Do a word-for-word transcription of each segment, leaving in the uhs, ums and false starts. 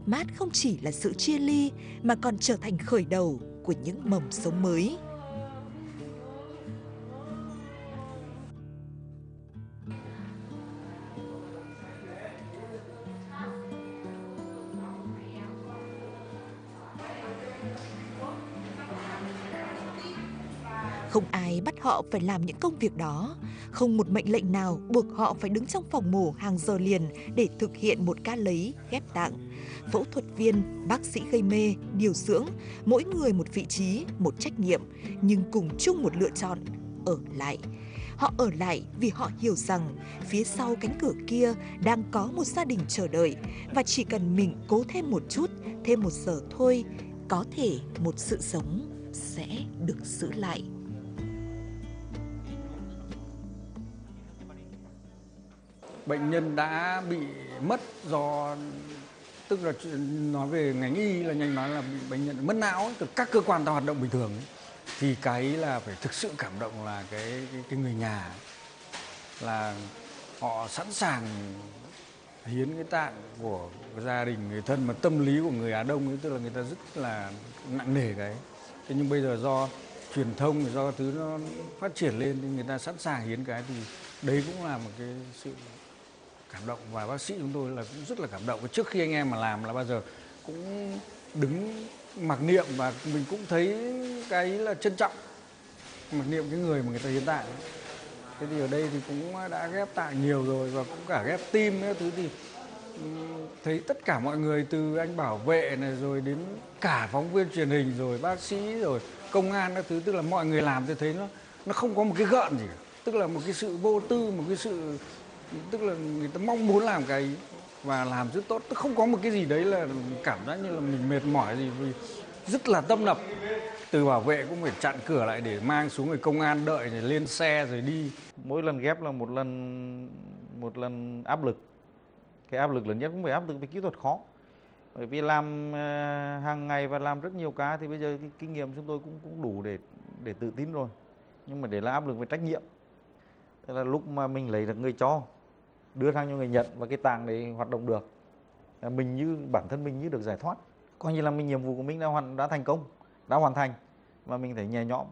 mất mát không chỉ là sự chia ly mà còn trở thành khởi đầu của những mầm sống mới. Không ai bắt họ phải làm những công việc đó, không một mệnh lệnh nào buộc họ phải đứng trong phòng mổ hàng giờ liền để thực hiện một ca lấy, ghép tạng. Phẫu thuật viên, bác sĩ gây mê, điều dưỡng, mỗi người một vị trí, một trách nhiệm, nhưng cùng chung một lựa chọn, ở lại. Họ ở lại vì họ hiểu rằng phía sau cánh cửa kia đang có một gia đình chờ đợi và chỉ cần mình cố thêm một chút, thêm một giờ thôi, có thể một sự sống sẽ được giữ lại. Bệnh nhân đã bị mất do, tức là nói về ngành y là nhanh nói là bị bệnh nhân mất não ấy, các cơ quan ta hoạt động bình thường ấy. Thì cái là phải thực sự cảm động là cái, cái, cái người nhà là họ sẵn sàng hiến cái tạng của gia đình, người thân, mà tâm lý của người Á Đông ấy, tức là người ta rất là nặng nề cái. Thế nhưng bây giờ do truyền thông, do thứ nó phát triển lên thì người ta sẵn sàng hiến cái, thì đấy cũng là một cái sự cảm động, và bác sĩ chúng tôi là cũng rất là cảm động. Trước khi anh em mà làm là bao giờ cũng đứng mặc niệm, và mình cũng thấy cái là trân trọng mặc niệm cái người mà người ta hiến tạng. Thế thì ở đây thì cũng đã ghép tạng nhiều rồi, và cũng cả ghép tim nữa thứ, thì thấy tất cả mọi người từ anh bảo vệ này rồi đến cả phóng viên truyền hình rồi bác sĩ rồi công an các thứ, tức là mọi người làm tôi thấy nó nó không có một cái gợn gì cả. Tức là một cái sự vô tư, một cái sự, tức là người ta mong muốn làm cái và làm rất tốt, tức không có một cái gì đấy là cảm giác như là mình mệt mỏi gì, vì rất là tâm lập. Từ bảo vệ cũng phải chặn cửa lại để mang xuống, người công an đợi để lên xe rồi đi. Mỗi lần ghép là một lần một lần áp lực. Cái áp lực lớn nhất cũng phải áp lực về kỹ thuật khó. Bởi vì làm hàng ngày và làm rất nhiều ca thì bây giờ cái kinh nghiệm chúng tôi cũng cũng đủ để để tự tin rồi. Nhưng mà để là áp lực về trách nhiệm. Tức là lúc mà mình lấy được người cho, đưa sang cho người nhận và cái tạng đấy hoạt động được, mình như bản thân mình như được giải thoát. Coi như là mình nhiệm vụ của mình đã hoàn đã thành công, đã hoàn thành, và mình thấy nhẹ nhõm.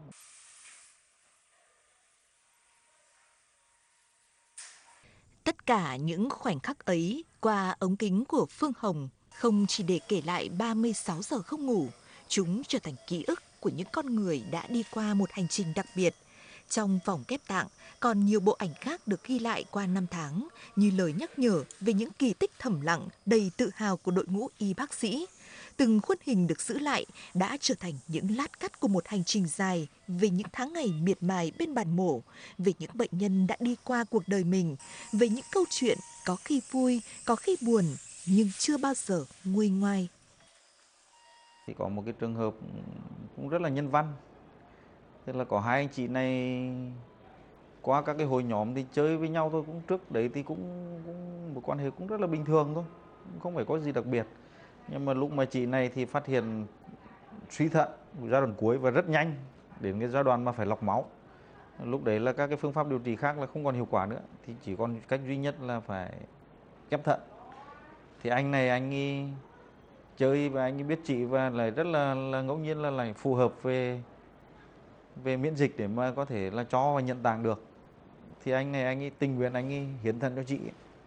Tất cả những khoảnh khắc ấy qua ống kính của Phương Hồng không chỉ để kể lại ba mươi sáu giờ không ngủ, chúng trở thành ký ức của những con người đã đi qua một hành trình đặc biệt. Trong vòng ghép tạng, còn nhiều bộ ảnh khác được ghi lại qua năm tháng, như lời nhắc nhở về những kỳ tích thầm lặng đầy tự hào của đội ngũ y bác sĩ. Từng khuôn hình được giữ lại đã trở thành những lát cắt của một hành trình dài về những tháng ngày miệt mài bên bàn mổ, về những bệnh nhân đã đi qua cuộc đời mình, về những câu chuyện có khi vui, có khi buồn, nhưng chưa bao giờ nguôi ngoai. Thì có một cái trường hợp cũng rất là nhân văn. Tức là có hai anh chị này qua các cái hội nhóm thì chơi với nhau thôi, cũng trước đấy thì cũng, cũng một quan hệ cũng rất là bình thường thôi, không phải có gì đặc biệt. Nhưng mà lúc mà chị này thì phát hiện suy thận giai đoạn cuối và rất nhanh, đến cái giai đoạn mà phải lọc máu. Lúc đấy là các cái phương pháp điều trị khác là không còn hiệu quả nữa, thì chỉ còn cách duy nhất là phải ghép thận. Thì anh này anh ấy chơi và anh ấy biết chị, và lại rất là, là ngẫu nhiên là lại phù hợp về về miễn dịch để mà có thể là cho và nhận tạng được. Thì anh này anh ấy tình nguyện anh ấy hiến thận cho chị.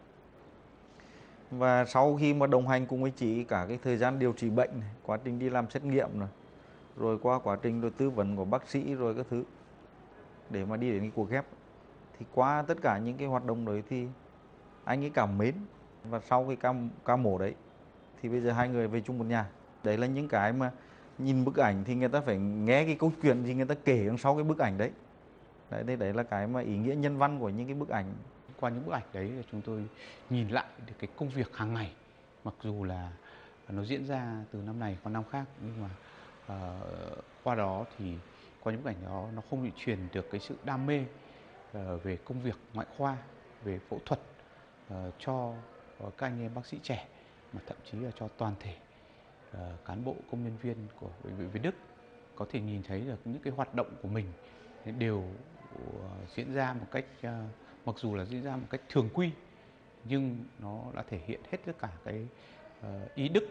Và sau khi mà đồng hành cùng với chị cả cái thời gian điều trị bệnh này, quá trình đi làm xét nghiệm này, rồi qua quá trình rồi tư vấn của bác sĩ rồi các thứ để mà đi đến cái cuộc ghép, thì qua tất cả những cái hoạt động đấy thì anh ấy cảm mến. Và sau cái ca, ca mổ đấy thì bây giờ hai người về chung một nhà. Đấy là những cái mà nhìn bức ảnh thì người ta phải nghe cái câu chuyện gì người ta kể đằng sau cái bức ảnh đấy. Đấy, đấy là cái mà ý nghĩa nhân văn của những cái bức ảnh. Qua những bức ảnh đấy chúng tôi nhìn lại được cái công việc hàng ngày, mặc dù là nó diễn ra từ năm này qua năm khác, nhưng mà uh, qua đó thì qua những bức ảnh đó nó không bị truyền được cái sự đam mê uh, về công việc ngoại khoa, về phẫu thuật uh, cho uh, các anh em bác sĩ trẻ, mà thậm chí là cho toàn thể uh, cán bộ công nhân viên của bệnh viện Việt Đức có thể nhìn thấy được những cái hoạt động của mình đều uh, diễn ra một cách uh, mặc dù là diễn ra một cách thường quy, nhưng nó đã thể hiện hết tất cả cái uh, ý đức